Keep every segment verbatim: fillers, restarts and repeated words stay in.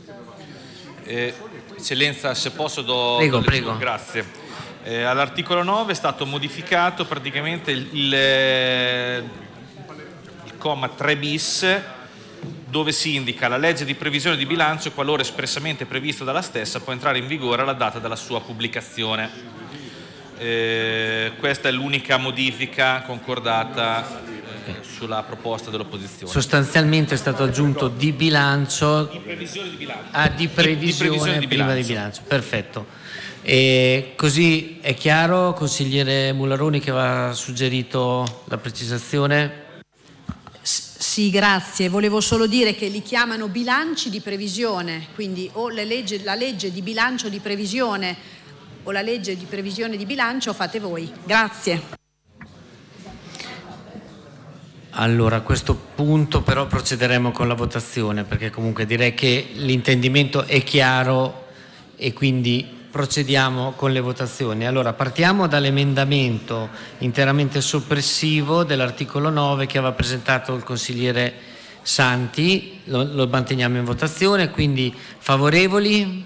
Eh, eccellenza, se posso do... Prego, do prego. Grazie. Eh, all'articolo nove è stato modificato praticamente il, il, il comma tre bis, dove si indica la legge di previsione di bilancio, qualora espressamente previsto dalla stessa, può entrare in vigore alla data della sua pubblicazione. Eh, questa è l'unica modifica concordata eh, sulla proposta dell'opposizione. Sostanzialmente è stato aggiunto di bilancio, Di previsione di bilancio. ah, di previsione, di, di previsione di prima bilancio. di bilancio. Perfetto. E così è chiaro, consigliere Mularoni, che aveva suggerito la precisazione? Sì, grazie. Volevo solo dire che li chiamano bilanci di previsione, quindi o le legge, la legge di bilancio di previsione o la legge di previsione di bilancio fate voi. Grazie. Allora, a questo punto però procederemo con la votazione, perché comunque direi che l'intendimento è chiaro e quindi procediamo con le votazioni. Allora, partiamo dall'emendamento interamente soppressivo dell'articolo nove che aveva presentato il consigliere Santi. Lo, lo manteniamo in votazione, quindi favorevoli?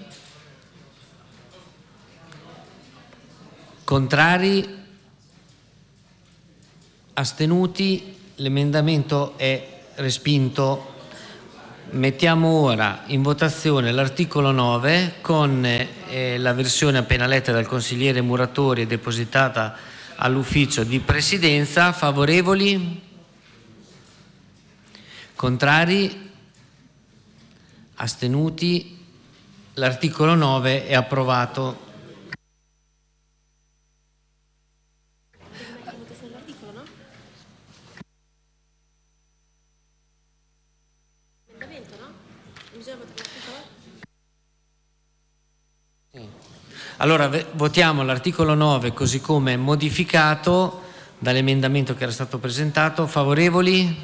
Contrari? Astenuti? L'emendamento è respinto. Mettiamo ora in votazione l'articolo nove con eh, la versione appena letta dal consigliere Muratori e depositata all'ufficio di presidenza. Favorevoli? Contrari? Astenuti? L'articolo nove è approvato. Allora votiamo l'articolo nove così come modificato dall'emendamento che era stato presentato. Favorevoli?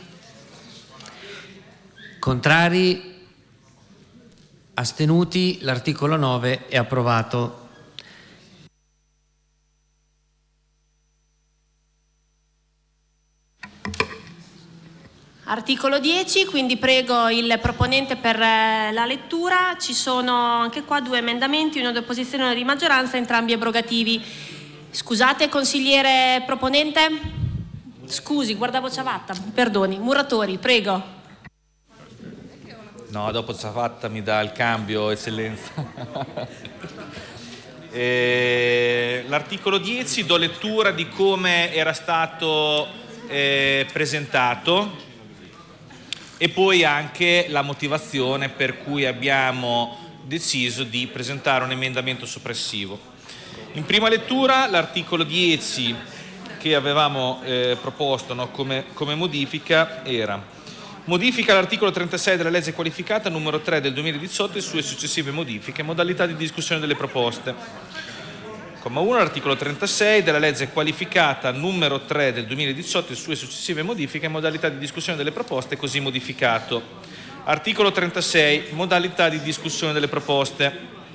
Contrari? Astenuti? L'articolo nove è approvato. Articolo dieci, quindi prego il proponente per la lettura. Ci sono anche qua due emendamenti, uno di opposizione e uno di maggioranza, entrambi abrogativi. Scusate, consigliere proponente? Scusi, guardavo Ciavatta, perdoni. Muratori, prego. No, dopo Ciavatta mi dà il cambio, eccellenza. eh, l'articolo dieci, do lettura di come era stato eh, presentato e poi anche la motivazione per cui abbiamo deciso di presentare un emendamento soppressivo. In prima lettura l'articolo dieci che avevamo eh, proposto, no, come, come modifica era: modifica l'articolo trentasei della legge qualificata numero tre del duemiladiciotto e sue successive modifiche, modalità di discussione delle proposte. Comma uno, l'articolo trentasei della legge qualificata numero tre del duemiladiciotto e sue successive modifiche, modalità di discussione delle proposte, così modificato. Articolo trentasei, modalità di discussione delle proposte.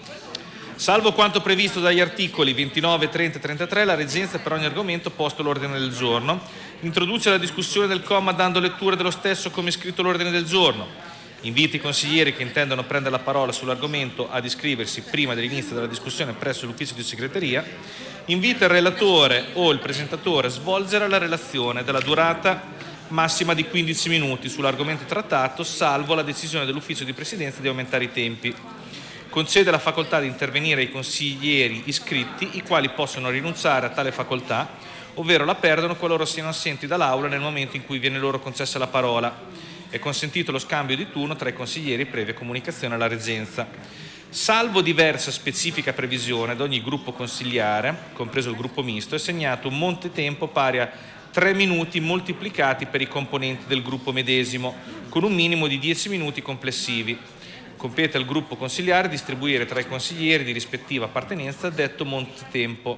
Salvo quanto previsto dagli articoli ventinove, trenta e trentatré, la reggenza per ogni argomento posto l'ordine del giorno introduce la discussione del comma dando lettura dello stesso come scritto l'ordine del giorno. Invita i consiglieri che intendono prendere la parola sull'argomento ad iscriversi prima dell'inizio della discussione presso l'ufficio di segreteria. Invita il relatore o il presentatore a svolgere la relazione della durata massima di quindici minuti sull'argomento trattato, salvo la decisione dell'ufficio di presidenza di aumentare i tempi. Concede la facoltà di intervenire ai consiglieri iscritti, i quali possono rinunciare a tale facoltà, ovvero la perdono qualora siano assenti dall'aula nel momento in cui viene loro concessa la parola. È consentito lo scambio di turno tra i consiglieri previa comunicazione alla reggenza. Salvo diversa specifica previsione, ad ogni gruppo consigliare, compreso il gruppo misto, è segnato un montetempo pari a tre minuti moltiplicati per i componenti del gruppo medesimo, con un minimo di dieci minuti complessivi. Compete al gruppo consigliare distribuire tra i consiglieri di rispettiva appartenenza detto montetempo.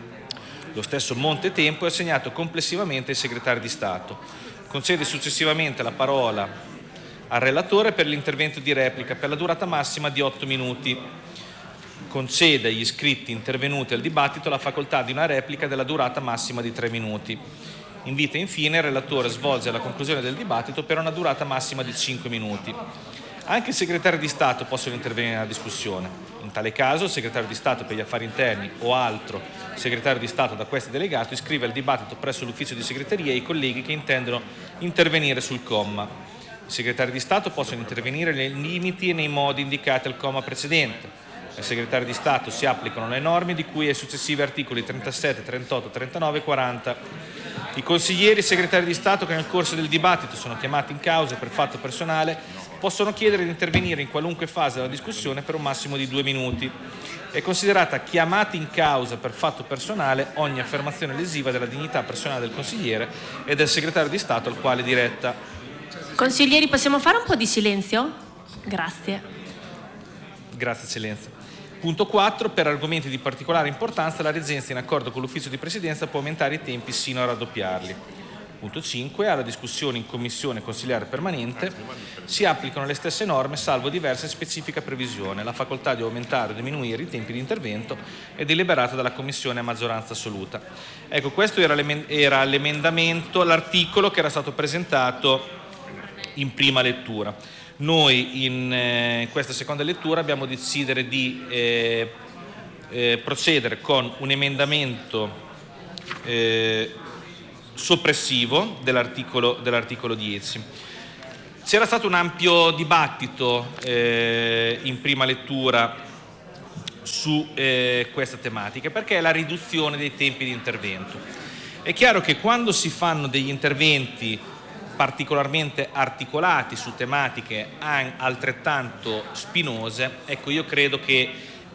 Lo stesso montetempo è assegnato complessivamente ai segretari di Stato. Concede successivamente la parola al relatore per l'intervento di replica per la durata massima di otto minuti. Concede agli iscritti intervenuti al dibattito la facoltà di una replica della durata massima di tre minuti. Invita infine il relatore a svolgere la conclusione del dibattito per una durata massima di cinque minuti. Anche i segretari di Stato possono intervenire nella discussione. In tale caso il segretario di Stato per gli affari interni o altro segretario di Stato da questi delegato iscrive al dibattito presso l'ufficio di segreteria i colleghi che intendono intervenire sul comma. I segretari di Stato possono intervenire nei limiti e nei modi indicati al comma precedente. Ai segretari di Stato si applicano le norme di cui ai successivi articoli trentasette, trentotto, trentanove e quaranta. I consiglieri e segretari di Stato che nel corso del dibattito sono chiamati in causa per fatto personale possono chiedere di intervenire in qualunque fase della discussione per un massimo di due minuti. È considerata chiamata in causa per fatto personale ogni affermazione lesiva della dignità personale del consigliere e del segretario di Stato al quale è diretta. Consiglieri, possiamo fare un po' di silenzio? Grazie. Grazie, Eccellenza. Punto quattro. Per argomenti di particolare importanza la Regenza, in accordo con l'Ufficio di Presidenza, può aumentare i tempi sino a raddoppiarli. Punto cinque. Alla discussione in commissione consiliare permanente si applicano le stesse norme salvo diversa e specifica previsione. La facoltà di aumentare o diminuire i tempi di intervento è deliberata dalla commissione a maggioranza assoluta. Ecco, questo era, era l'emendamento, l'articolo che era stato presentato in prima lettura. Noi in eh, questa seconda lettura abbiamo deciso di eh, eh, procedere con un emendamento eh, soppressivo dell'articolo, dell'articolo dieci. C'era stato un ampio dibattito eh, in prima lettura su eh, questa tematica, perché è la riduzione dei tempi di intervento. È chiaro che quando si fanno degli interventi particolarmente articolati su tematiche altrettanto spinose, ecco, io credo che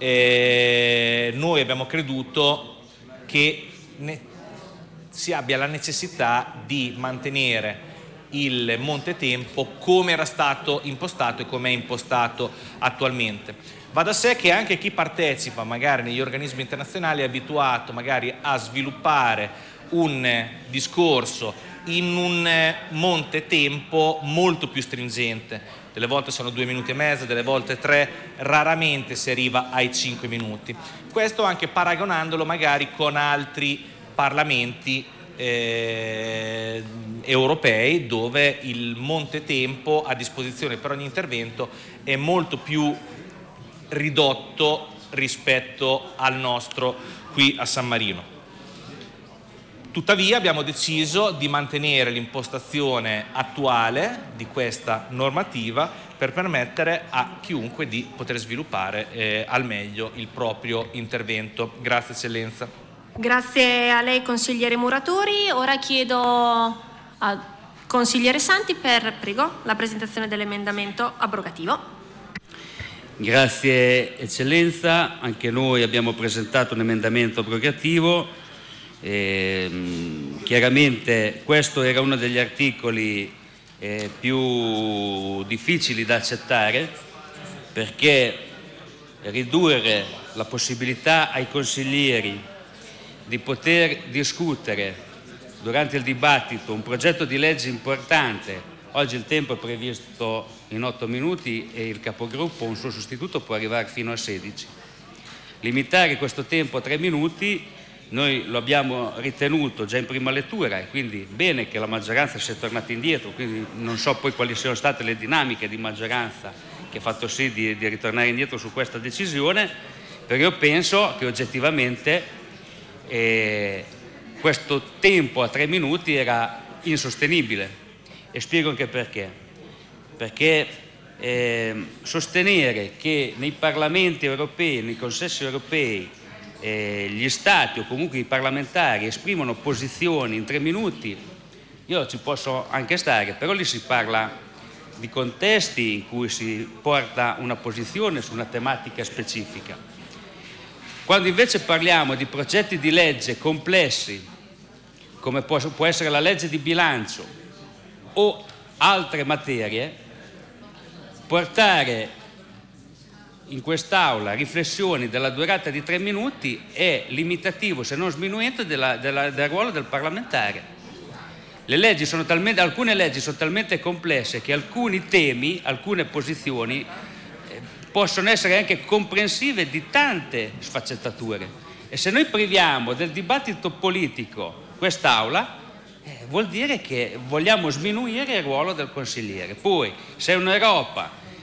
eh, noi abbiamo creduto che ne, si abbia la necessità di mantenere il montetempo come era stato impostato e come è impostato attualmente. Va da sé che anche chi partecipa magari negli organismi internazionali è abituato magari a sviluppare un discorso in un montetempo molto più stringente. Delle volte sono due minuti e mezzo, delle volte tre, raramente si arriva ai cinque minuti. Questo anche paragonandolo magari con altri parlamenti eh, europei, dove il montetempo a disposizione per ogni intervento è molto più ridotto rispetto al nostro qui a San Marino. Tuttavia abbiamo deciso di mantenere l'impostazione attuale di questa normativa per permettere a chiunque di poter sviluppare eh, al meglio il proprio intervento. Grazie, Eccellenza. Grazie a lei, consigliere Muratori. Ora chiedo al consigliere Santi per, prego, la presentazione dell'emendamento abrogativo. Grazie Eccellenza, anche noi abbiamo presentato un emendamento abrogativo. Eh, chiaramente questo era uno degli articoli eh, più difficili da accettare, perché ridurre la possibilità ai consiglieri di poter discutere durante il dibattito un progetto di legge importante, oggi il tempo è previsto in otto minuti e il capogruppo, un suo sostituto, può arrivare fino a sedici. Limitare questo tempo a tre minuti noi lo abbiamo ritenuto già in prima lettura, e quindi bene che la maggioranza sia tornata indietro, quindi non so poi quali siano state le dinamiche di maggioranza che ha fatto sì di, di ritornare indietro su questa decisione, perché io penso che oggettivamente eh, questo tempo a tre minuti era insostenibile, e spiego anche perché. Perché eh, sostenere che nei parlamenti europei, nei consessi europei, Eh, gli stati o comunque i parlamentari esprimono posizioni in tre minuti, io ci posso anche stare, però lì si parla di contesti in cui si porta una posizione su una tematica specifica. Quando invece parliamo di progetti di legge complessi, come può, può essere la legge di bilancio o altre materie, portare in quest'Aula riflessioni della durata di tre minuti è limitativo, se non sminuente, della, della, del ruolo del parlamentare. Le leggi sono talmente, alcune leggi sono talmente complesse che alcuni temi, alcune posizioni eh, possono essere anche comprensive di tante sfaccettature, e se noi priviamo del dibattito politico quest'Aula eh, vuol dire che vogliamo sminuire il ruolo del consigliere. Poi se un'Europa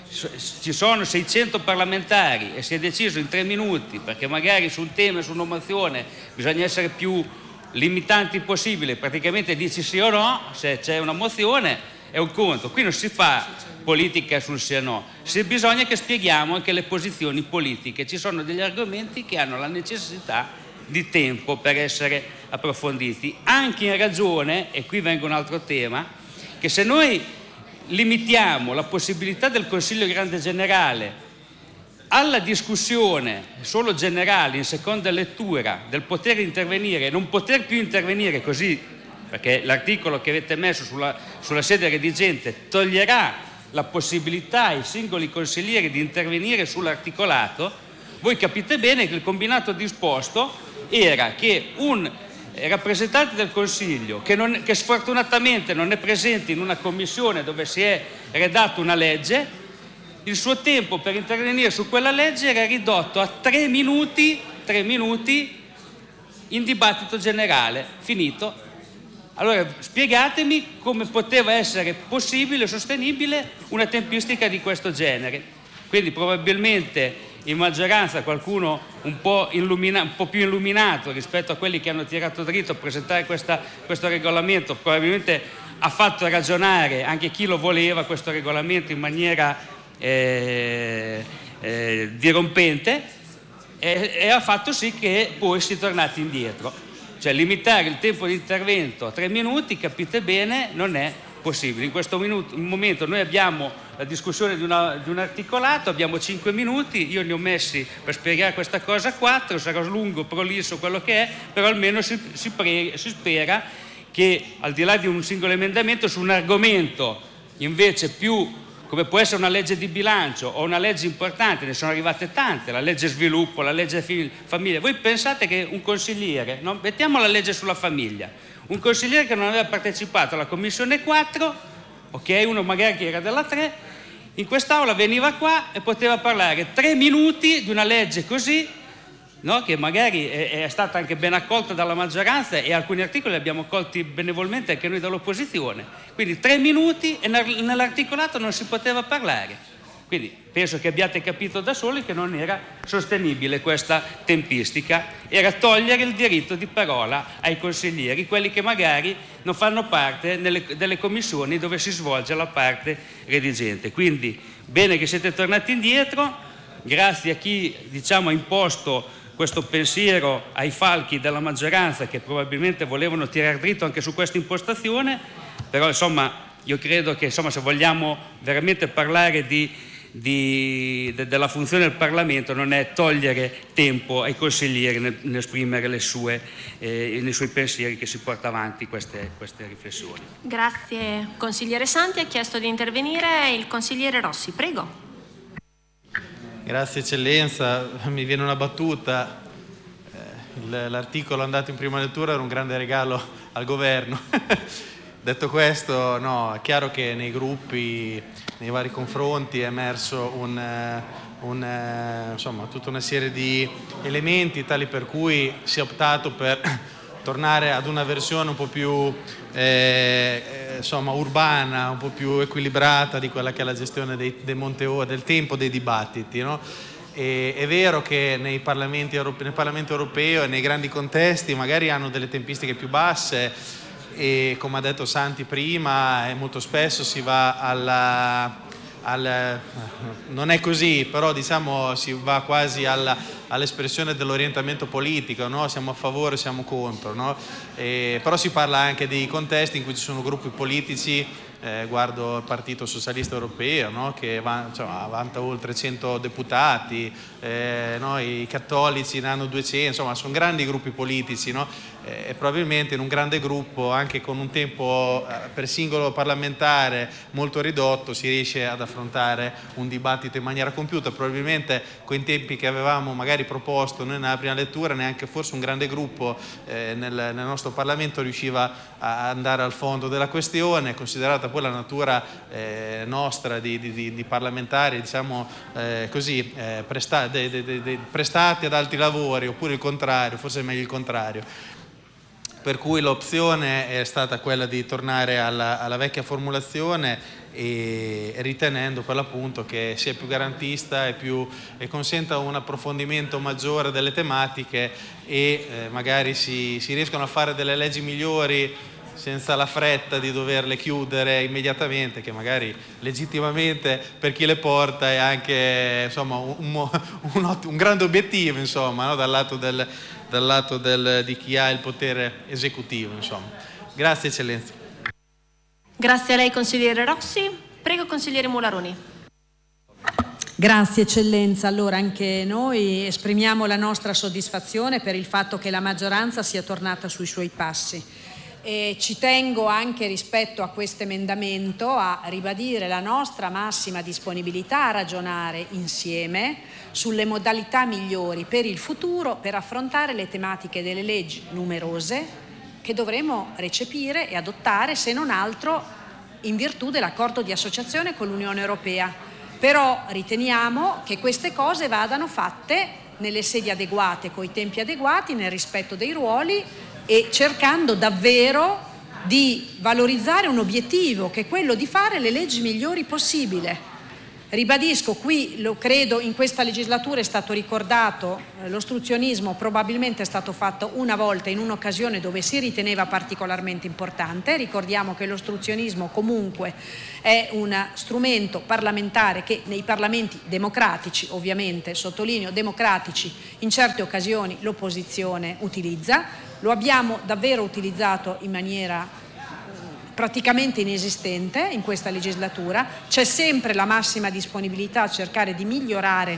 ci sono seicento parlamentari e si è deciso in tre minuti, perché magari sul tema e su una mozione bisogna essere più limitanti possibile, praticamente dici sì o no, se c'è una mozione è un conto. Qui non si fa politica sul sì o no, se bisogna che spieghiamo anche le posizioni politiche, ci sono degli argomenti che hanno la necessità di tempo per essere approfonditi, anche in ragione, e qui venga un altro tema, che se noi limitiamo la possibilità del Consiglio Grande Generale alla discussione solo generale in seconda lettura del poter intervenire e non poter più intervenire così, perché l'articolo che avete messo sulla, sulla sede redigente toglierà la possibilità ai singoli consiglieri di intervenire sull'articolato, voi capite bene che il combinato disposto era che un rappresentante del Consiglio che, non, che sfortunatamente non è presente in una commissione dove si è redatta una legge, il suo tempo per intervenire su quella legge era ridotto a tre minuti, tre minuti in dibattito generale, finito. Allora spiegatemi come poteva essere possibile e sostenibile una tempistica di questo genere. Quindi probabilmente in maggioranza qualcuno un po', illumina, un po' più illuminato rispetto a quelli che hanno tirato dritto a presentare questa, questo regolamento, probabilmente ha fatto ragionare anche chi lo voleva questo regolamento in maniera Eh, eh, dirompente e, e ha fatto sì che poi si è tornati indietro, cioè limitare il tempo di intervento a tre minuti, capite bene, non è possibile. In questo minuto, in momento noi abbiamo la discussione di, una, di un articolato, abbiamo cinque minuti, io ne ho messi per spiegare questa cosa quattro, sarà lungo, prolisso quello che è, però almeno si, si, pre, si spera che al di là di un singolo emendamento su un argomento invece più come può essere una legge di bilancio o una legge importante, ne sono arrivate tante, la legge sviluppo, la legge famiglia. Voi pensate che un consigliere, no? Mettiamo la legge sulla famiglia, un consigliere che non aveva partecipato alla commissione quattro, ok, uno magari che era della tre, in quest'aula veniva qua e poteva parlare tre minuti di una legge così, no? Che magari è, è stata anche ben accolta dalla maggioranza e alcuni articoli li abbiamo accolti benevolmente anche noi dall'opposizione, quindi tre minuti e nell'articolato non si poteva parlare, quindi penso che abbiate capito da soli che non era sostenibile questa tempistica, era togliere il diritto di parola ai consiglieri, quelli che magari non fanno parte nelle, delle commissioni dove si svolge la parte redigente. Quindi bene che siete tornati indietro, grazie a chi diciamo ha imposto questo pensiero ai falchi della maggioranza che probabilmente volevano tirare dritto anche su questa impostazione, però insomma io credo che insomma, se vogliamo veramente parlare di, di, de, della funzione del Parlamento non è togliere tempo ai consiglieri nell'esprimere le sue, eh, nei suoi pensieri che si porta avanti queste, queste riflessioni. Grazie consigliere Santi, ha chiesto di intervenire il consigliere Rossi, prego. Grazie eccellenza, mi viene una battuta, eh, l'articolo andato in prima lettura era un grande regalo al governo. Detto questo, no, è chiaro che nei gruppi, nei vari confronti è emerso un, un, insomma, tutta una serie di elementi tali per cui si è optato per tornare ad una versione un po' più eh, insomma, urbana, un po' più equilibrata di quella che è la gestione dei, dei Monteò, del tempo dei dibattiti, no? E, è vero che nei parlamenti europei, nel Parlamento europeo e nei grandi contesti magari hanno delle tempistiche più basse e come ha detto Santi prima e molto spesso si va alla... Al, non è così, però diciamo si va quasi alla, all'espressione dell'orientamento politico, no? Siamo a favore, siamo contro, no? E, però si parla anche di contesti in cui ci sono gruppi politici, eh, guardo il Partito Socialista Europeo, no? Che va, insomma, vanta oltre cento deputati, eh, no? I cattolici ne hanno duecento, insomma sono grandi gruppi politici, no? E probabilmente in un grande gruppo anche con un tempo per singolo parlamentare molto ridotto si riesce ad affrontare un dibattito in maniera compiuta, probabilmente con i tempi che avevamo magari proposto noi nella prima lettura neanche forse un grande gruppo eh, nel, nel nostro Parlamento riusciva a andare al fondo della questione, considerata poi la natura eh, nostra di, di, di parlamentari diciamo eh, così eh, presta, de, de, de, de, prestati ad altri lavori oppure il contrario, forse è meglio il contrario. Per cui l'opzione è stata quella di tornare alla, alla vecchia formulazione e ritenendo per l'appunto che sia più garantista e, più, e consenta un approfondimento maggiore delle tematiche e eh, magari si, si riescono a fare delle leggi migliori senza la fretta di doverle chiudere immediatamente, che magari legittimamente per chi le porta è anche insomma, un, un, un, un grande obiettivo insomma, no? dal lato, del, dal lato del, di chi ha il potere esecutivo. Insomma. Grazie Eccellenza. Grazie a lei consigliere Rossi. Prego consigliere Mularoni. Grazie Eccellenza. Allora anche noi esprimiamo la nostra soddisfazione per il fatto che la maggioranza sia tornata sui suoi passi. E ci tengo anche rispetto a questo emendamento a ribadire la nostra massima disponibilità a ragionare insieme sulle modalità migliori per il futuro per affrontare le tematiche delle leggi numerose che dovremo recepire e adottare, se non altro in virtù dell'accordo di associazione con l'Unione Europea. Però riteniamo che queste cose vadano fatte nelle sedi adeguate, coi tempi adeguati, nel rispetto dei ruoli e cercando davvero di valorizzare un obiettivo che è quello di fare le leggi migliori possibile. Ribadisco, qui lo credo in questa legislatura è stato ricordato, eh, l'ostruzionismo probabilmente è stato fatto una volta in un'occasione dove si riteneva particolarmente importante. Ricordiamo che l'ostruzionismo comunque è un strumento parlamentare che nei parlamenti democratici, ovviamente sottolineo democratici, in certe occasioni l'opposizione utilizza. Lo abbiamo davvero utilizzato in maniera praticamente inesistente in questa legislatura. C'è sempre la massima disponibilità a cercare di migliorare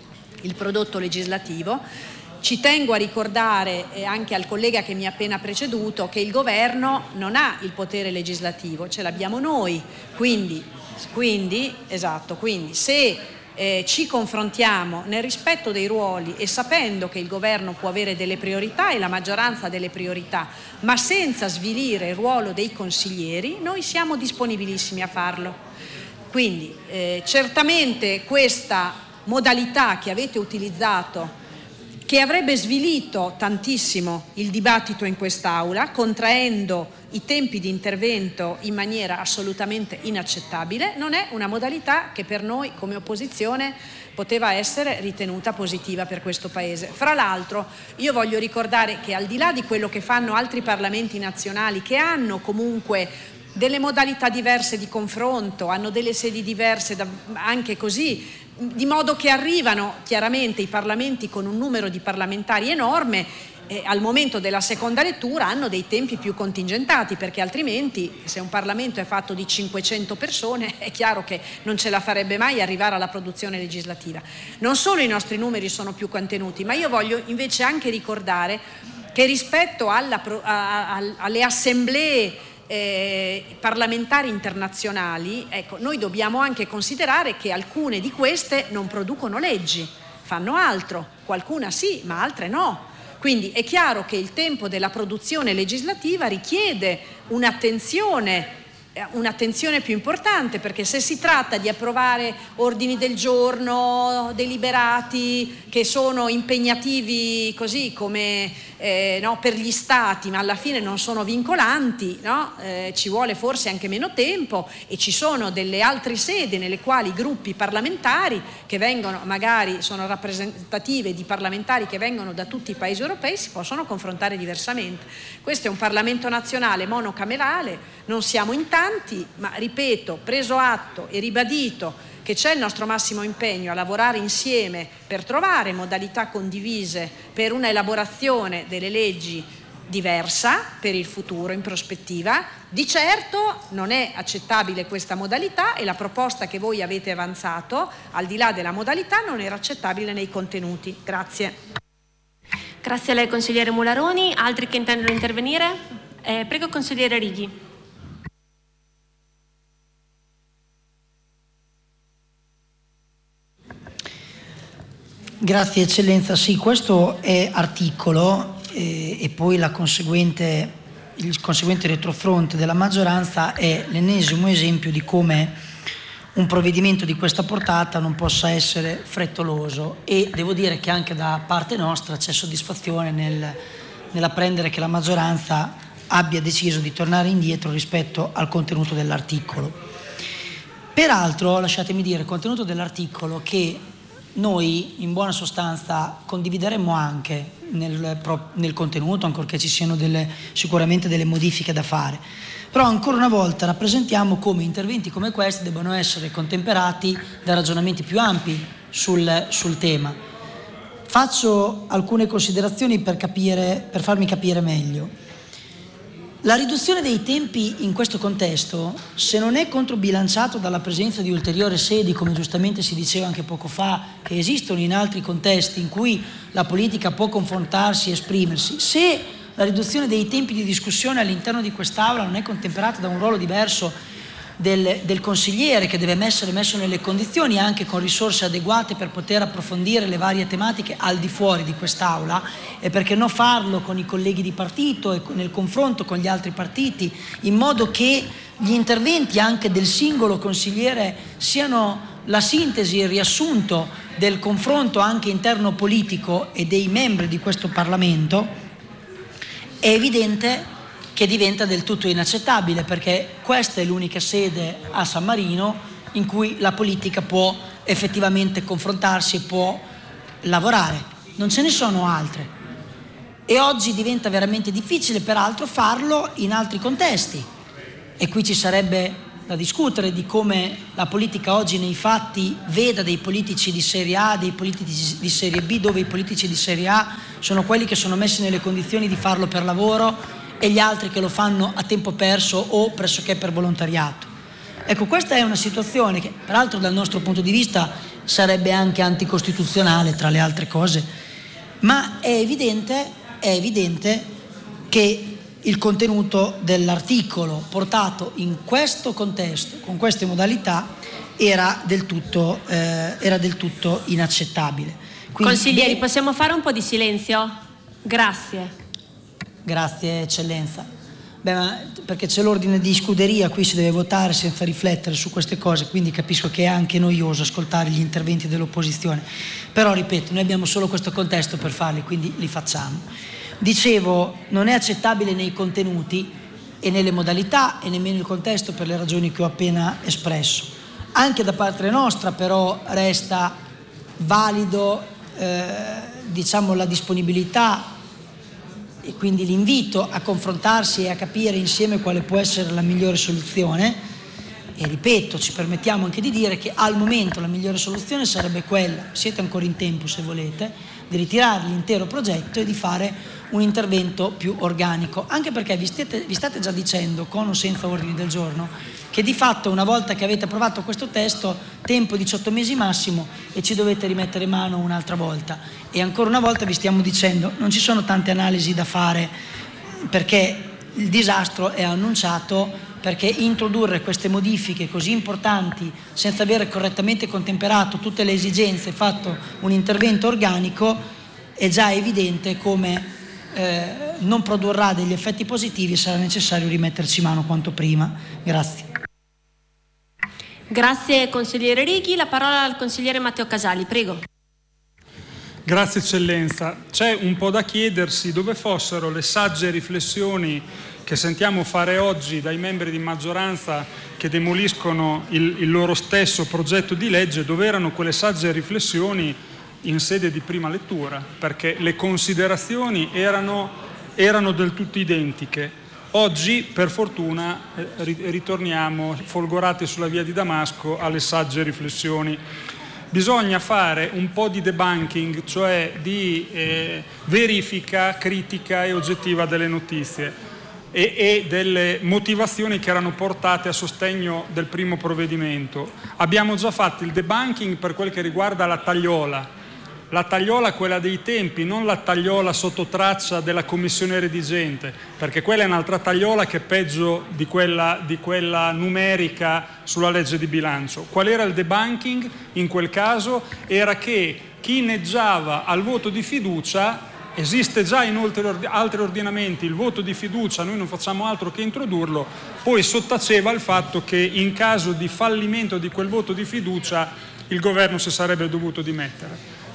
il prodotto legislativo. Ci tengo a ricordare eh, anche al collega che mi ha appena preceduto che il governo non ha il potere legislativo, ce l'abbiamo noi, quindi, quindi, esatto, quindi se Eh, ci confrontiamo nel rispetto dei ruoli e sapendo che il governo può avere delle priorità e la maggioranza delle priorità, ma senza svilire il ruolo dei consiglieri, noi siamo disponibilissimi a farlo. Quindi eh, certamente questa modalità che avete utilizzato, che avrebbe svilito tantissimo il dibattito in quest'Aula, contraendo i tempi di intervento in maniera assolutamente inaccettabile, non è una modalità che per noi come opposizione poteva essere ritenuta positiva per questo Paese. Fra l'altro io voglio ricordare che al di là di quello che fanno altri parlamenti nazionali, che hanno comunque delle modalità diverse di confronto, hanno delle sedi diverse da, anche così, di modo che arrivano chiaramente i parlamenti con un numero di parlamentari enorme, eh, al momento della seconda lettura hanno dei tempi più contingentati, perché altrimenti se un Parlamento è fatto di cinquecento persone è chiaro che non ce la farebbe mai arrivare alla produzione legislativa. Non solo i nostri numeri sono più contenuti, ma io voglio invece anche ricordare che rispetto alla, a, a, alle assemblee Eh, parlamentari internazionali, ecco, noi dobbiamo anche considerare che alcune di queste non producono leggi, fanno altro, qualcuna sì, ma altre no. Quindi è chiaro che il tempo della produzione legislativa richiede un'attenzione un'attenzione più importante, perché se si tratta di approvare ordini del giorno, deliberati che sono impegnativi così come eh, no, per gli stati, ma alla fine non sono vincolanti, no? eh, ci vuole forse anche meno tempo e ci sono delle altre sedi nelle quali gruppi parlamentari che vengono, magari sono rappresentative di parlamentari che vengono da tutti i paesi europei, si possono confrontare diversamente. Questo è un Parlamento nazionale monocamerale, non siamo in tanti, ma ripeto, preso atto e ribadito che c'è il nostro massimo impegno a lavorare insieme per trovare modalità condivise per una elaborazione delle leggi diversa per il futuro in prospettiva. Di certo non è accettabile questa modalità e la proposta che voi avete avanzato, al di là della modalità, non era accettabile nei contenuti. Grazie. Grazie a lei consigliere Mularoni. Altri che intendono intervenire? Eh, prego consigliere Righi. Grazie Eccellenza, sì, questo è articolo eh, e poi la conseguente, il conseguente retrofronte della maggioranza è l'ennesimo esempio di come un provvedimento di questa portata non possa essere frettoloso, e devo dire che anche da parte nostra c'è soddisfazione nel, nell'apprendere che la maggioranza abbia deciso di tornare indietro rispetto al contenuto dell'articolo. Peraltro, lasciatemi dire, il contenuto dell'articolo che noi in buona sostanza condivideremmo anche nel, nel contenuto, ancorché ci siano delle, sicuramente delle modifiche da fare. Però ancora una volta rappresentiamo come interventi come questi debbano essere contemperati da ragionamenti più ampi sul, sul tema. Faccio alcune considerazioni per, capire, per farmi capire meglio. La riduzione dei tempi in questo contesto, se non è controbilanciato dalla presenza di ulteriori sedi, come giustamente si diceva anche poco fa, che esistono in altri contesti in cui la politica può confrontarsi e esprimersi, se la riduzione dei tempi di discussione all'interno di quest'Aula non è contemperata da un ruolo diverso del, del consigliere, che deve essere messo nelle condizioni anche con risorse adeguate per poter approfondire le varie tematiche al di fuori di quest'Aula, e perché non farlo con i colleghi di partito e nel confronto con gli altri partiti, in modo che gli interventi anche del singolo consigliere siano la sintesi, il riassunto del confronto anche interno politico e dei membri di questo Parlamento, è evidente che diventa del tutto inaccettabile, perché questa è l'unica sede a San Marino in cui la politica può effettivamente confrontarsi e può lavorare. Non ce ne sono altre. E oggi diventa veramente difficile, peraltro, farlo in altri contesti. E qui ci sarebbe da discutere di come la politica oggi nei fatti veda dei politici di serie A, dei politici di serie B, dove i politici di serie A sono quelli che sono messi nelle condizioni di farlo per lavoro e gli altri che lo fanno a tempo perso o pressoché per volontariato. Ecco, questa è una situazione che peraltro dal nostro punto di vista sarebbe anche anticostituzionale, tra le altre cose, ma è evidente, è evidente che il contenuto dell'articolo portato in questo contesto, con queste modalità, era del tutto, eh, era del tutto inaccettabile. Quindi, consiglieri, beh, possiamo fare un po' di silenzio? Grazie. Grazie eccellenza. Beh, ma perché c'è l'ordine di scuderia, qui si deve votare senza riflettere su queste cose, quindi capisco che è anche noioso ascoltare gli interventi dell'opposizione. Però ripeto, noi abbiamo solo questo contesto per farli, quindi li facciamo. Dicevo, non è accettabile nei contenuti e nelle modalità e nemmeno il contesto per le ragioni che ho appena espresso. Anche da parte nostra però resta valido eh, diciamo la disponibilità e quindi l'invito a confrontarsi e a capire insieme quale può essere la migliore soluzione. E ripeto, ci permettiamo anche di dire che al momento la migliore soluzione sarebbe quella, siete ancora in tempo se volete, di ritirare l'intero progetto e di fare un intervento più organico, anche perché vi, stiate, vi state già dicendo, con o senza ordini del giorno, che di fatto una volta che avete approvato questo testo, tempo diciotto mesi massimo e ci dovete rimettere mano un'altra volta. E ancora una volta vi stiamo dicendo, non ci sono tante analisi da fare, perché il disastro è annunciato, perché introdurre queste modifiche così importanti senza aver correttamente contemperato tutte le esigenze e fatto un intervento organico è già evidente come eh, non produrrà degli effetti positivi e sarà necessario rimetterci mano quanto prima. Grazie. Grazie consigliere Righi, la parola al consigliere Matteo Casali, prego. Grazie eccellenza. C'è un po' da chiedersi dove fossero le sagge riflessioni che sentiamo fare oggi dai membri di maggioranza che demoliscono il, il loro stesso progetto di legge, dove erano quelle sagge riflessioni in sede di prima lettura, perché le considerazioni erano, erano del tutto identiche. Oggi, per fortuna, ritorniamo folgorati sulla via di Damasco alle sagge riflessioni. Bisogna fare un po' di debunking, cioè di eh, verifica critica e oggettiva delle notizie e, e delle motivazioni che erano portate a sostegno del primo provvedimento. Abbiamo già fatto il debunking per quel che riguarda la tagliola. La tagliola, quella dei tempi, non la tagliola sotto traccia della commissione redigente, perché quella è un'altra tagliola che è peggio di quella, di quella numerica sulla legge di bilancio. Qual era il debunking in quel caso? Era che chi inneggiava al voto di fiducia, esiste già in altri ordinamenti il voto di fiducia, noi non facciamo altro che introdurlo, poi sottaceva il fatto che in caso di fallimento di quel voto di fiducia il governo si sarebbe dovuto dimettere.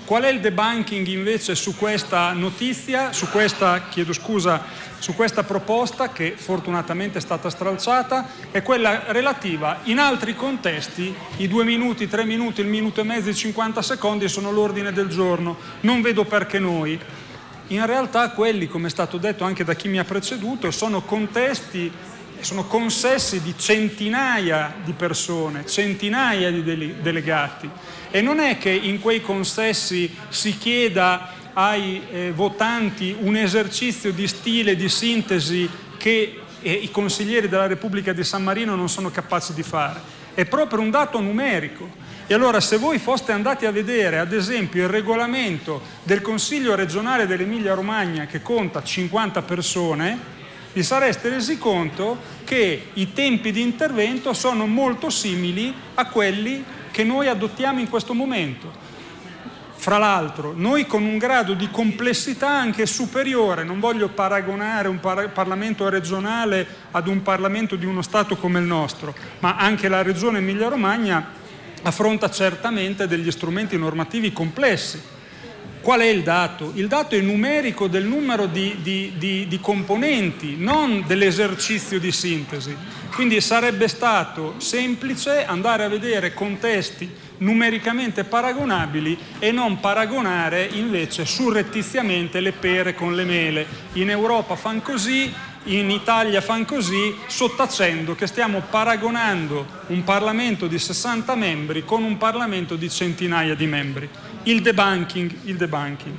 Qual è il debunking invece su questa notizia, su questa, chiedo scusa, su questa proposta che fortunatamente è stata stralciata? È quella relativa, in altri contesti i due minuti, tre minuti, il minuto e mezzo, i cinquanta secondi sono l'ordine del giorno. Non vedo perché noi. In realtà quelli, come è stato detto anche da chi mi ha preceduto, sono contesti, sono consessi di centinaia di persone, centinaia di delegati. E non è che in quei consessi si chieda ai eh, votanti un esercizio di stile, di sintesi che eh, i consiglieri della Repubblica di San Marino non sono capaci di fare. È proprio un dato numerico. E allora se voi foste andati a vedere ad esempio il regolamento del Consiglio regionale dell'Emilia Romagna, che conta cinquanta persone, vi sareste resi conto che i tempi di intervento sono molto simili a quelli che noi adottiamo in questo momento. Fra l'altro, noi con un grado di complessità anche superiore, non voglio paragonare un par- Parlamento regionale ad un Parlamento di uno Stato come il nostro, ma anche la Regione Emilia-Romagna affronta certamente degli strumenti normativi complessi. Qual è il dato? Il dato è numerico del numero di, di, di, di componenti, non dell'esercizio di sintesi. Quindi sarebbe stato semplice andare a vedere contesti numericamente paragonabili e non paragonare invece surrettiziamente le pere con le mele. In Europa fan così, in Italia fan così, sottacendo che stiamo paragonando un Parlamento di sessanta membri con un Parlamento di centinaia di membri. Il debunking, il debunking.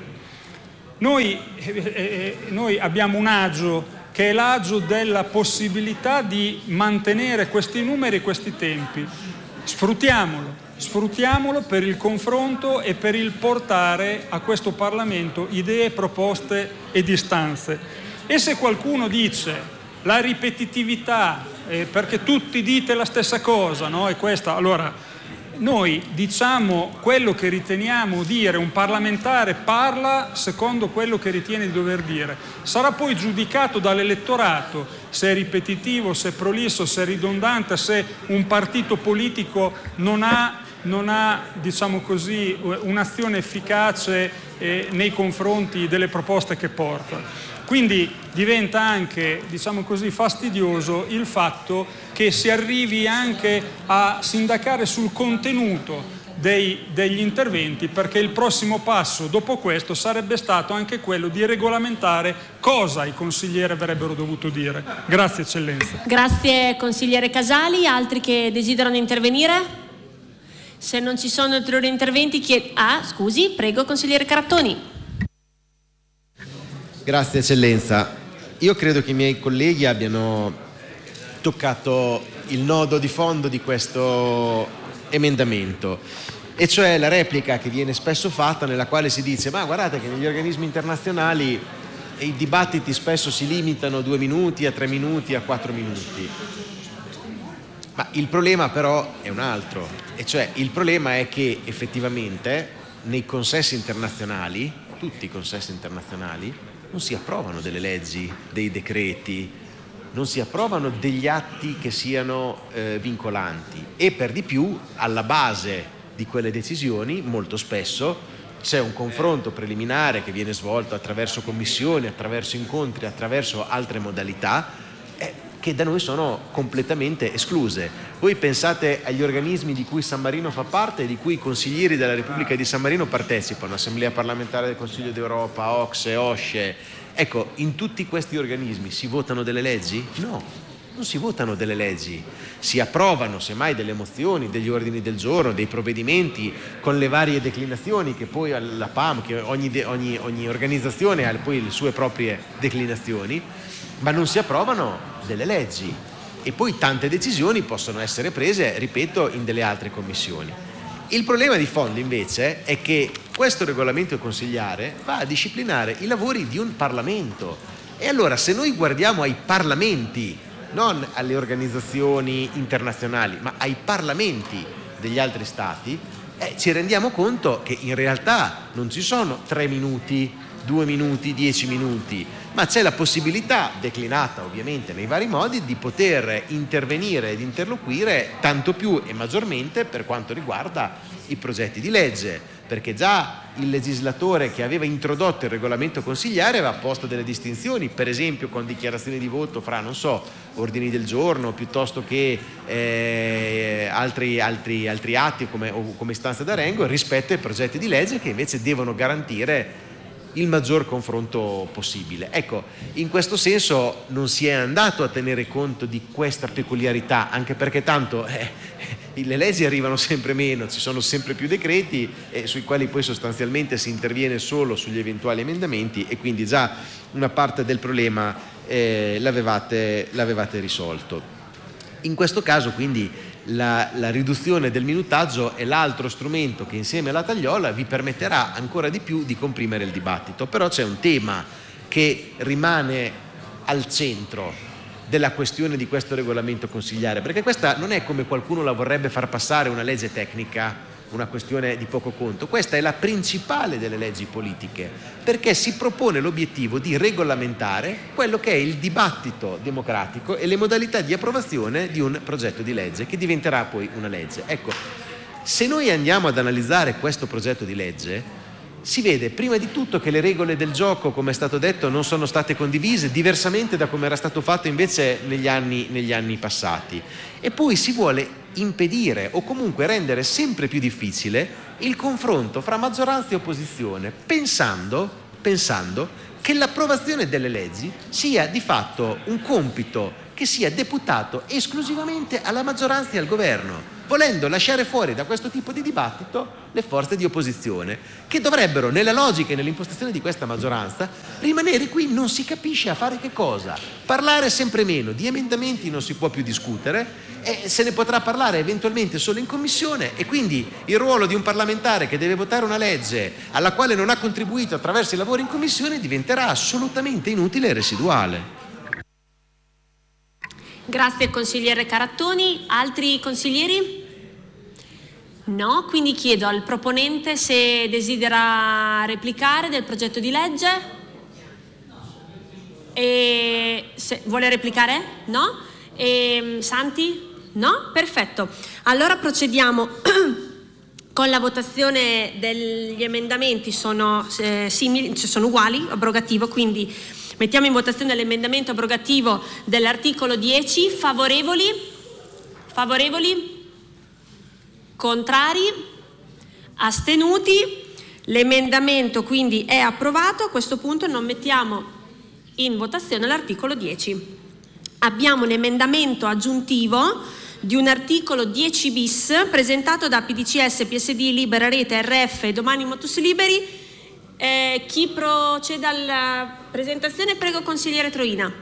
Noi, eh, eh, noi abbiamo un agio che è l'agio della possibilità di mantenere questi numeri e questi tempi. Sfruttiamolo, sfruttiamolo per il confronto e per il portare a questo Parlamento idee, proposte ed istanze. E se qualcuno dice la ripetitività, eh, perché tutti dite la stessa cosa, no? È questa, allora noi diciamo quello che riteniamo dire, un parlamentare parla secondo quello che ritiene di dover dire. Sarà poi giudicato dall'elettorato se è ripetitivo, se è prolisso, se è ridondante, se un partito politico non ha, non ha diciamo così, un'azione efficace eh, nei confronti delle proposte che porta. Quindi diventa anche, diciamo così, fastidioso il fatto che si arrivi anche a sindacare sul contenuto dei, degli interventi, perché il prossimo passo dopo questo sarebbe stato anche quello di regolamentare cosa i consiglieri avrebbero dovuto dire. Grazie Eccellenza. Grazie consigliere Casali. Altri che desiderano intervenire? Se non ci sono ulteriori interventi, chied... ah, scusi, prego consigliere Carattoni. Grazie Eccellenza. Io credo che i miei colleghi abbiano toccato il nodo di fondo di questo emendamento, e cioè la replica che viene spesso fatta, nella quale si dice ma guardate che negli organismi internazionali i dibattiti spesso si limitano a due minuti, a tre minuti, a quattro minuti. Ma il problema però è un altro, e cioè il problema è che effettivamente nei consessi internazionali, tutti i consessi internazionali, non si approvano delle leggi, dei decreti, non si approvano degli atti che siano eh, vincolanti, e per di più alla base di quelle decisioni molto spesso c'è un confronto preliminare che viene svolto attraverso commissioni, attraverso incontri, attraverso altre modalità eh, che da noi sono completamente escluse. Voi pensate agli organismi di cui San Marino fa parte e di cui i consiglieri della Repubblica di San Marino partecipano, Assemblea parlamentare del Consiglio d'Europa, O C S E, O S C E. Ecco, in tutti questi organismi si votano delle leggi? No, non si votano delle leggi, si approvano semmai delle mozioni, degli ordini del giorno, dei provvedimenti con le varie declinazioni che poi la P A M, che ogni, ogni, ogni organizzazione ha poi le sue proprie declinazioni, ma non si approvano delle leggi, e poi tante decisioni possono essere prese, ripeto, in delle altre commissioni. Il problema di fondo invece è che questo regolamento consigliare va a disciplinare i lavori di un Parlamento, e allora se noi guardiamo ai Parlamenti, non alle organizzazioni internazionali, ma ai Parlamenti degli altri Stati, eh, ci rendiamo conto che in realtà non ci sono tre minuti due minuti, dieci minuti, ma c'è la possibilità, declinata ovviamente nei vari modi, di poter intervenire ed interloquire tanto più e maggiormente per quanto riguarda i progetti di legge, perché già il legislatore che aveva introdotto il regolamento consigliare aveva posto delle distinzioni, per esempio con dichiarazioni di voto fra, non so, ordini del giorno piuttosto che eh, altri, altri, altri atti come, o come istanze d'arengo rispetto ai progetti di legge che invece devono garantire il maggior confronto possibile. Ecco, in questo senso non si è andato a tenere conto di questa peculiarità, anche perché tanto eh, le leggi arrivano sempre meno, ci sono sempre più decreti eh, sui quali poi sostanzialmente si interviene solo sugli eventuali emendamenti, e quindi già una parte del problema eh, l'avevate, l'avevate risolto. In questo caso quindi La, la riduzione del minutaggio è l'altro strumento che insieme alla tagliola vi permetterà ancora di più di comprimere il dibattito. Però c'è un tema che rimane al centro della questione di questo regolamento consigliare, perché questa non è, come qualcuno la vorrebbe far passare, una legge tecnica, una questione di poco conto. Questa è la principale delle leggi politiche, perché si propone l'obiettivo di regolamentare quello che è il dibattito democratico e le modalità di approvazione di un progetto di legge che diventerà poi una legge. Ecco, se noi andiamo ad analizzare questo progetto di legge, si vede prima di tutto che le regole del gioco, come è stato detto, non sono state condivise, diversamente da come era stato fatto invece negli anni, negli anni passati, e poi si vuole impedire o comunque rendere sempre più difficile il confronto fra maggioranza e opposizione, pensando, pensando che l'approvazione delle leggi sia di fatto un compito che sia deputato esclusivamente alla maggioranza e al governo, volendo lasciare fuori da questo tipo di dibattito le forze di opposizione, che dovrebbero, nella logica e nell'impostazione di questa maggioranza, rimanere qui non si capisce a fare che cosa, parlare sempre meno, di emendamenti non si può più discutere, e se ne potrà parlare eventualmente solo in commissione, e quindi il ruolo di un parlamentare che deve votare una legge alla quale non ha contribuito attraverso i lavori in commissione diventerà assolutamente inutile e residuale. Grazie consigliere Carattoni. Altri consiglieri? No, quindi chiedo al proponente se desidera replicare del progetto di legge. E se vuole replicare? No? E, Santi? No? Perfetto. Allora procediamo con la votazione degli emendamenti. Sono eh, simili, cioè sono uguali, abrogativo, quindi mettiamo in votazione l'emendamento abrogativo dell'articolo dieci. Favorevoli? Favorevoli? Contrari? Astenuti? L'emendamento quindi è approvato. A questo punto non mettiamo in votazione l'articolo dieci. Abbiamo un emendamento aggiuntivo di un articolo dieci bis presentato da P D C S, P S D, Libera Rete, R F e Domani Motus Liberi. Eh, chi procede alla presentazione? Prego consigliere Troina.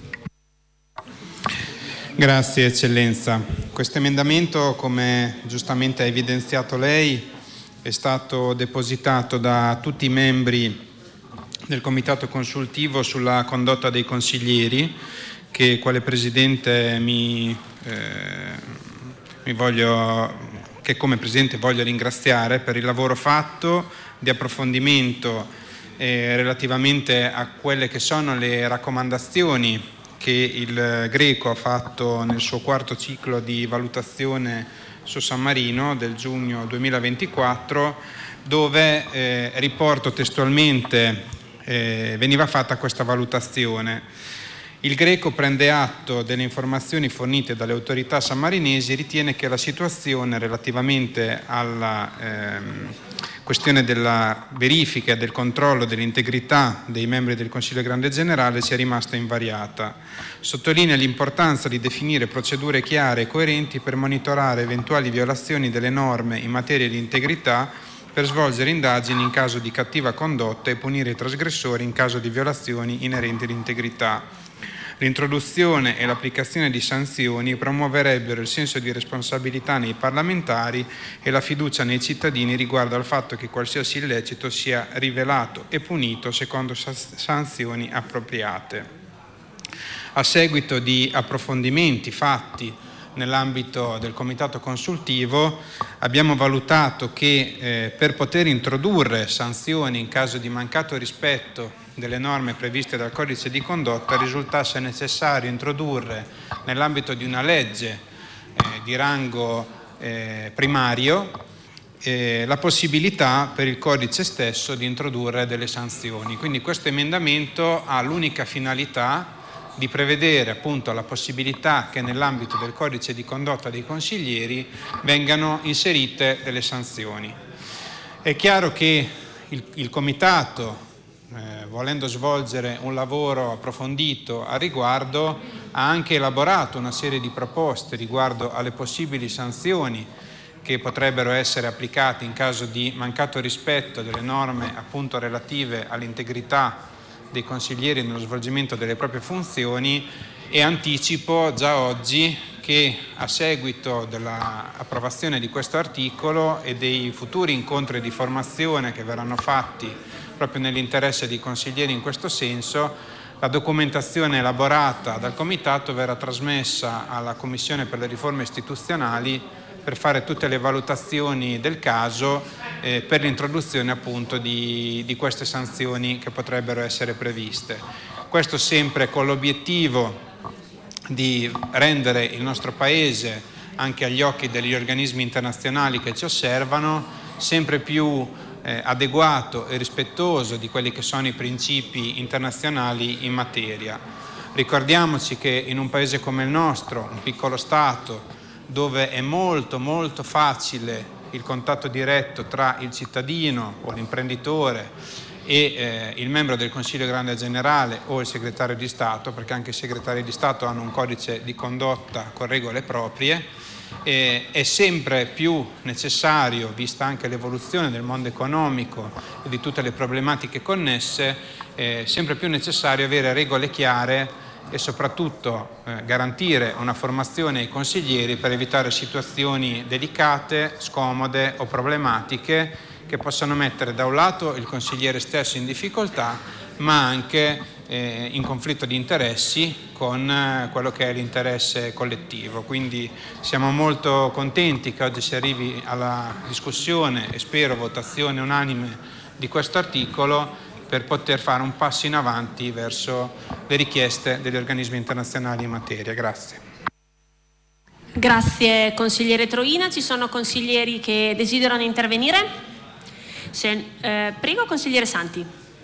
Grazie eccellenza. Questo emendamento, come giustamente ha evidenziato lei, è stato depositato da tutti i membri del comitato consultivo sulla condotta dei consiglieri, che quale presidente mi, eh, mi voglio, che come presidente voglio ringraziare per il lavoro fatto di approfondimento eh, relativamente a quelle che sono le raccomandazioni che il Greco ha fatto nel suo quarto ciclo di valutazione su San Marino del giugno duemilaventiquattro, dove eh, riporto testualmente eh, veniva fatta questa valutazione. Il Greco prende atto delle informazioni fornite dalle autorità sammarinesi e ritiene che la situazione relativamente alla ehm, questione della verifica e del controllo dell'integrità dei membri del Consiglio Grande Generale sia rimasta invariata. Sottolinea l'importanza di definire procedure chiare e coerenti per monitorare eventuali violazioni delle norme in materia di integrità, per svolgere indagini in caso di cattiva condotta e punire i trasgressori in caso di violazioni inerenti all'integrità. L'introduzione e l'applicazione di sanzioni promuoverebbero il senso di responsabilità nei parlamentari e la fiducia nei cittadini riguardo al fatto che qualsiasi illecito sia rivelato e punito secondo sanzioni appropriate. A seguito di approfondimenti fatti nell'ambito del comitato consultivo abbiamo valutato che eh, per poter introdurre sanzioni in caso di mancato rispetto delle norme previste dal codice di condotta risultasse necessario introdurre nell'ambito di una legge eh, di rango eh, primario eh, la possibilità per il codice stesso di introdurre delle sanzioni. Quindi questo emendamento ha l'unica finalità di prevedere appunto la possibilità che nell'ambito del codice di condotta dei consiglieri vengano inserite delle sanzioni. È chiaro che il, il comitato, eh, volendo svolgere un lavoro approfondito a riguardo, ha anche elaborato una serie di proposte riguardo alle possibili sanzioni che potrebbero essere applicate in caso di mancato rispetto delle norme appunto relative all'integrità dei consiglieri nello svolgimento delle proprie funzioni, e anticipo già oggi che a seguito dell'approvazione di questo articolo e dei futuri incontri di formazione che verranno fatti proprio nell'interesse dei consiglieri in questo senso, la documentazione elaborata dal Comitato verrà trasmessa alla Commissione per le riforme istituzionali per fare tutte le valutazioni del caso eh, per l'introduzione appunto di, di queste sanzioni che potrebbero essere previste. Questo sempre con l'obiettivo di rendere il nostro Paese, anche agli occhi degli organismi internazionali che ci osservano, sempre più eh, adeguato e rispettoso di quelli che sono i principi internazionali in materia. Ricordiamoci che in un Paese come il nostro, un piccolo Stato, dove è molto molto facile il contatto diretto tra il cittadino o l'imprenditore e eh, il membro del Consiglio Grande Generale o il segretario di Stato, perché anche i segretari di Stato hanno un codice di condotta con regole proprie, eh, è sempre più necessario, vista anche l'evoluzione del mondo economico e di tutte le problematiche connesse, è sempre più necessario avere regole chiare e soprattutto eh, garantire una formazione ai consiglieri per evitare situazioni delicate, scomode o problematiche che possano mettere da un lato il consigliere stesso in difficoltà, ma anche eh, in conflitto di interessi con eh, quello che è l'interesse collettivo. Quindi siamo molto contenti che oggi si arrivi alla discussione e spero votazione unanime di questo articolo, per poter fare un passo in avanti verso le richieste degli organismi internazionali in materia. Grazie. Grazie consigliere Troina. Ci sono consiglieri che desiderano intervenire? Se, eh, prego consigliere Santi.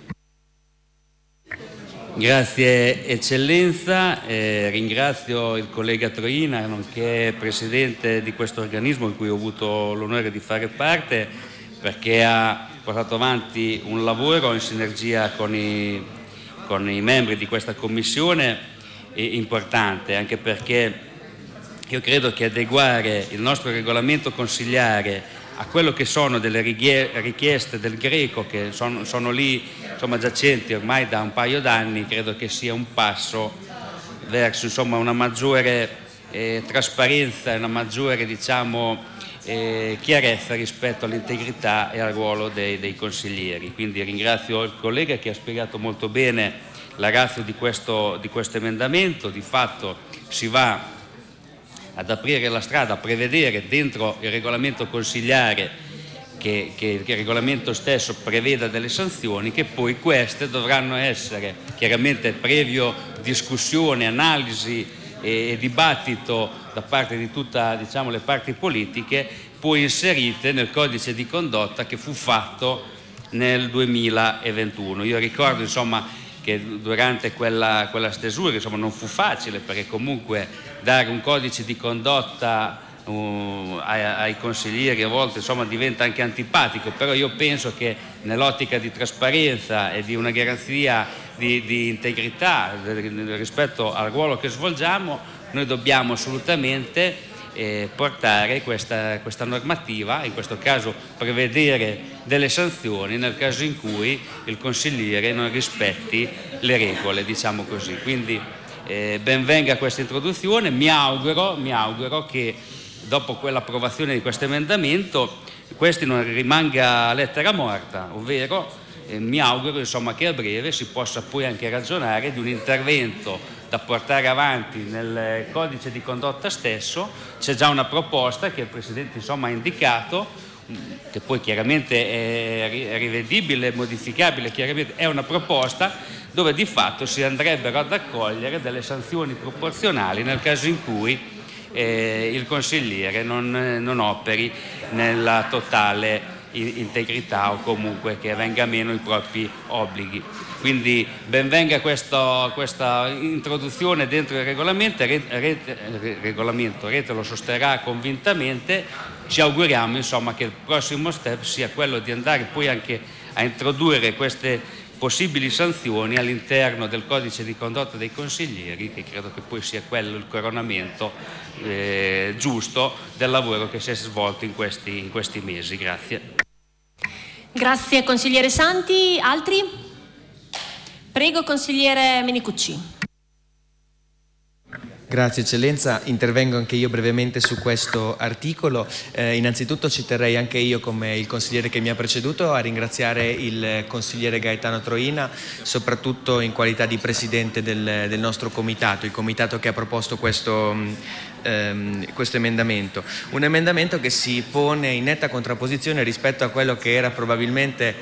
Grazie Eccellenza, eh, ringrazio il collega Troina, nonché presidente di questo organismo di cui ho avuto l'onore di fare parte, perché ha portato avanti un lavoro in sinergia con i, con i membri di questa commissione importante, anche perché io credo che adeguare il nostro regolamento consigliare a quello che sono delle richieste del Greco, che sono, sono lì insomma, giacenti ormai da un paio d'anni, credo che sia un passo verso insomma, una maggiore eh, trasparenza e una maggiore diciamo, Eh, chiarezza rispetto all'integrità e al ruolo dei, dei consiglieri. Quindi ringrazio il collega che ha spiegato molto bene la ratio di questo, di questo emendamento. Di fatto si va ad aprire la strada, a prevedere dentro il regolamento consigliare che, che il regolamento stesso preveda delle sanzioni, che poi queste dovranno essere chiaramente previo discussione, analisi e dibattito da parte di tutte diciamo, le parti politiche, poi inserite nel codice di condotta che fu fatto nel duemilaventuno. Io ricordo insomma, che durante quella, quella stesura insomma, non fu facile, perché comunque dare un codice di condotta uh, ai, ai consiglieri a volte insomma, diventa anche antipatico, però io penso che nell'ottica di trasparenza e di una garanzia Di, di integrità rispetto al ruolo che svolgiamo, noi dobbiamo assolutamente eh, portare questa, questa normativa, in questo caso prevedere delle sanzioni nel caso in cui il consigliere non rispetti le regole, diciamo così. Quindi eh, ben venga questa introduzione, mi auguro, mi auguro che dopo quell'approvazione di questo emendamento questi non rimanga lettera morta, ovvero Eh, mi auguro insomma, che a breve si possa poi anche ragionare di un intervento da portare avanti nel codice di condotta stesso. C'è già una proposta che il Presidente insomma ha indicato, che poi chiaramente è rivedibile, modificabile, chiaramente è una proposta dove di fatto si andrebbero ad accogliere delle sanzioni proporzionali nel caso in cui eh, il consigliere non, non operi nella totale integrità o comunque che venga meno i propri obblighi. Quindi ben venga questo, questa introduzione dentro il regolamento, Rete, il regolamento Rete lo sosterrà convintamente. Ci auguriamo insomma che il prossimo step sia quello di andare poi anche a introdurre queste possibili sanzioni all'interno del codice di condotta dei consiglieri, che credo che poi sia quello il coronamento eh, giusto del lavoro che si è svolto in questi, in questi mesi. Grazie. Grazie consigliere Santi. Altri? Prego consigliere Menicucci. Grazie Eccellenza, intervengo anche io brevemente su questo articolo. Eh, innanzitutto ci terrei anche io, come il consigliere che mi ha preceduto, a ringraziare il consigliere Gaetano Troina, soprattutto in qualità di presidente del, del nostro comitato, il comitato che ha proposto questo, ehm, questo emendamento. Un emendamento che si pone in netta contrapposizione rispetto a quello che era probabilmente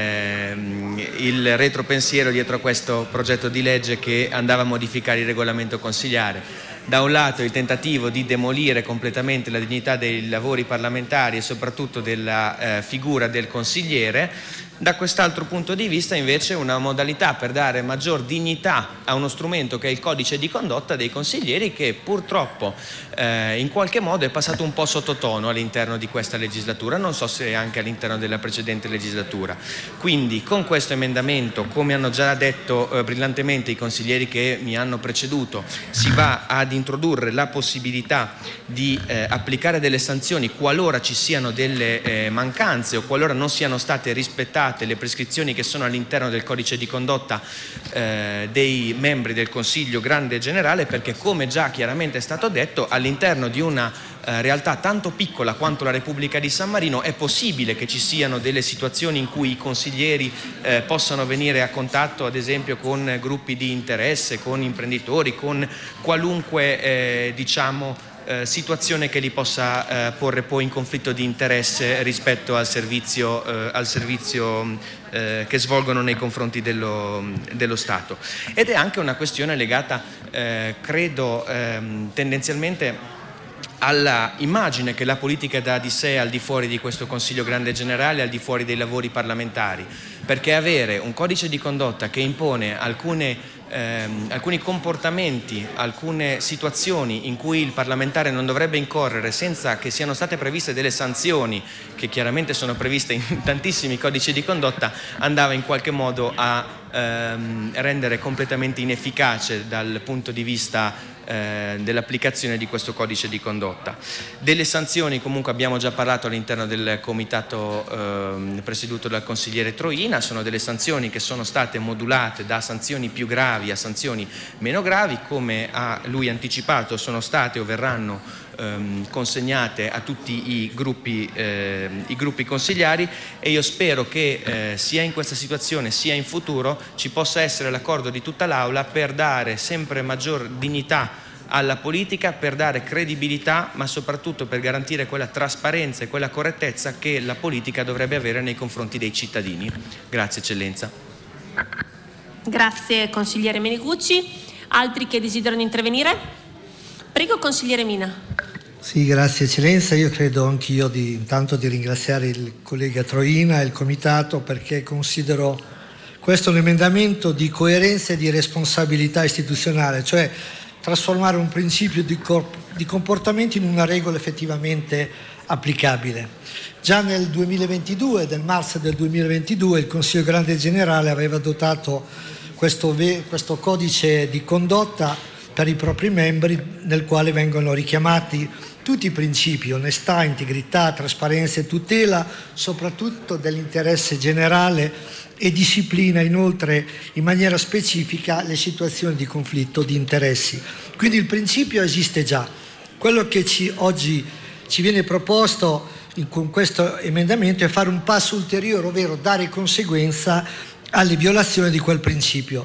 ehm, il retropensiero dietro a questo progetto di legge che andava a modificare il regolamento consigliare. Da un lato il tentativo di demolire completamente la dignità dei lavori parlamentari e soprattutto della eh, figura del consigliere, da quest'altro punto di vista invece una modalità per dare maggior dignità a uno strumento che è il codice di condotta dei consiglieri, che purtroppo eh, in qualche modo è passato un po' sottotono all'interno di questa legislatura, non so se anche all'interno della precedente legislatura. Quindi con questo emendamento, come hanno già detto eh, brillantemente i consiglieri che mi hanno preceduto, si va ad introdurre la possibilità di eh, applicare delle sanzioni qualora ci siano delle eh, mancanze o qualora non siano state rispettate le prescrizioni che sono all'interno del codice di condotta eh, dei membri del Consiglio Grande e Generale, perché come già chiaramente è stato detto, all'interno di una eh, realtà tanto piccola quanto la Repubblica di San Marino è possibile che ci siano delle situazioni in cui i consiglieri eh, possano venire a contatto ad esempio con gruppi di interesse, con imprenditori, con qualunque eh, diciamo Eh, situazione che li possa eh, porre poi in conflitto di interesse rispetto al servizio, eh, al servizio eh, che svolgono nei confronti dello, dello Stato. Ed è anche una questione legata, eh, credo, ehm, tendenzialmente alla immagine che la politica dà di sé al di fuori di questo Consiglio Grande Generale, al di fuori dei lavori parlamentari, perché avere un codice di condotta che impone alcune Ehm, alcuni comportamenti, alcune situazioni in cui il parlamentare non dovrebbe incorrere senza che siano state previste delle sanzioni, che chiaramente sono previste in tantissimi codici di condotta, andava in qualche modo a ehm, rendere completamente inefficace dal punto di vista eh, dell'applicazione di questo codice di condotta. Delle sanzioni comunque abbiamo già parlato all'interno del comitato eh, presieduto dal consigliere Troina, sono delle sanzioni che sono state modulate da sanzioni più gravi a sanzioni meno gravi, come ha lui anticipato sono state o verranno ehm, consegnate a tutti i gruppi, eh, i gruppi consigliari, e io spero che eh, sia in questa situazione sia in futuro ci possa essere l'accordo di tutta l'Aula per dare sempre maggior dignità alla politica, per dare credibilità, ma soprattutto per garantire quella trasparenza e quella correttezza che la politica dovrebbe avere nei confronti dei cittadini. Grazie Eccellenza. Grazie consigliere Menicucci. Altri che desiderano intervenire? Prego consigliere Mina. Sì, grazie Eccellenza. Io credo anch'io di, intanto di ringraziare il collega Troina e il comitato, perché considero questo un emendamento di coerenza e di responsabilità istituzionale, cioè trasformare un principio di, corp- di comportamento in una regola effettivamente applicabile. Già nel duemilaventidue, nel marzo del duemilaventidue, il Consiglio Grande Generale aveva adottato questo, ve- questo codice di condotta per i propri membri, nel quale vengono richiamati tutti i principi: onestà, integrità, trasparenza e tutela, soprattutto dell'interesse generale, e disciplina inoltre in maniera specifica le situazioni di conflitto di interessi. Quindi il principio esiste già. Quello che ci, oggi ci viene proposto in, con questo emendamento è fare un passo ulteriore, ovvero dare conseguenza alle violazioni di quel principio.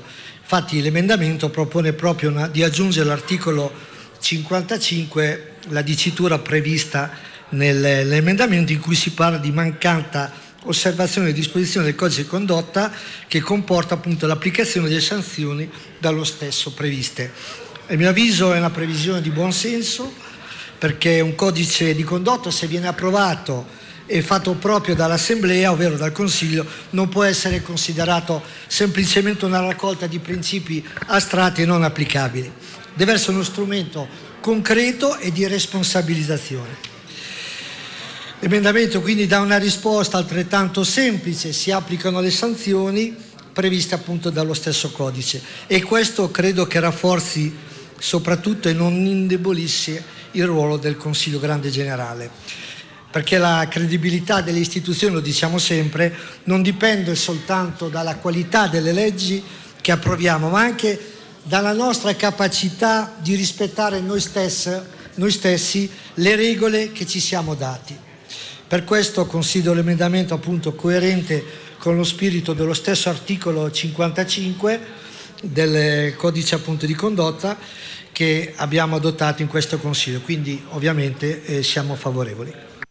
Infatti l'emendamento propone proprio una, di aggiungere all'articolo cinquantacinque la dicitura prevista nell'emendamento in cui si parla di mancata osservazione e disposizione del codice di condotta che comporta appunto l'applicazione delle sanzioni dallo stesso previste. A mio avviso è una previsione di buon senso, perché un codice di condotta, se viene approvato e fatto proprio dall'Assemblea, ovvero dal Consiglio, non può essere considerato semplicemente una raccolta di principi astratti e non applicabili. Deve essere uno strumento concreto e di responsabilizzazione. L'emendamento quindi dà una risposta altrettanto semplice: si applicano le sanzioni previste appunto dallo stesso codice, e questo credo che rafforzi soprattutto e non indebolisce il ruolo del Consiglio Grande Generale, perché la credibilità delle istituzioni, lo diciamo sempre, non dipende soltanto dalla qualità delle leggi che approviamo, ma anche dalla nostra capacità di rispettare noi stessi, noi stessi le regole che ci siamo dati. Per questo considero l'emendamento appunto coerente con lo spirito dello stesso articolo cinquantacinque del codice appunto di condotta che abbiamo adottato in questo Consiglio, quindi ovviamente eh, siamo favorevoli.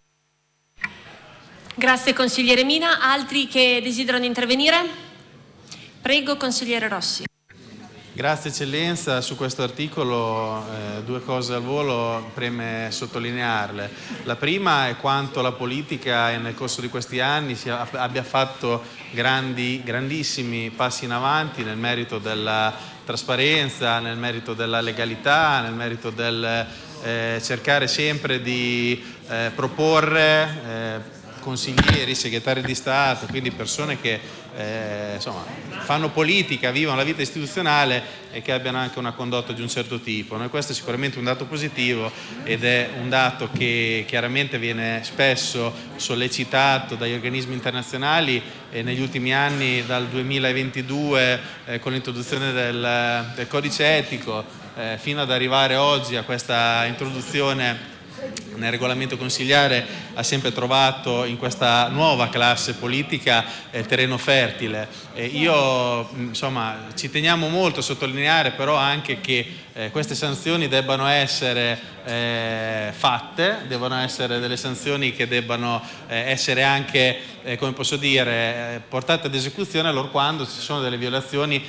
Grazie consigliere Mina. Altri che desiderano intervenire? Prego consigliere Rossi. Grazie Eccellenza, su questo articolo eh, due cose al volo preme sottolinearle. La prima è quanto la politica nel corso di questi anni sia, abbia fatto grandi, grandissimi passi in avanti nel merito della trasparenza, nel merito della legalità, nel merito del eh, cercare sempre di eh, proporre eh, consiglieri, segretari di Stato, quindi persone che eh, insomma, fanno politica, vivono la vita istituzionale e che abbiano anche una condotta di un certo tipo. Noi questo è sicuramente un dato positivo ed è un dato che chiaramente viene spesso sollecitato dagli organismi internazionali e negli ultimi anni, dal duemilaventidue eh, con l'introduzione del, del codice etico eh, fino ad arrivare oggi a questa introduzione nel regolamento consigliare, ha sempre trovato in questa nuova classe politica eh, terreno fertile. Eh, io insomma ci teniamo molto a sottolineare però anche che eh, queste sanzioni debbano essere eh, fatte, devono essere delle sanzioni che debbano eh, essere anche, eh, come posso dire, eh, portate ad esecuzione allora quando ci sono delle violazioni